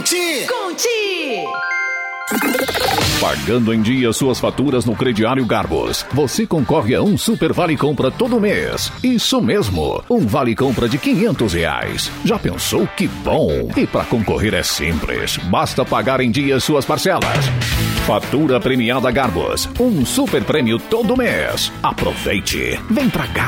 Conte! Conte! Pagando em dia suas faturas no Crediário Garbos, você concorre a um Super Vale Compra todo mês. Isso mesmo, um Vale Compra de R$500. Já pensou que bom? E para concorrer é simples, basta pagar em dia suas parcelas. Fatura premiada Garbos, um super prêmio todo mês. Aproveite, vem pra cá.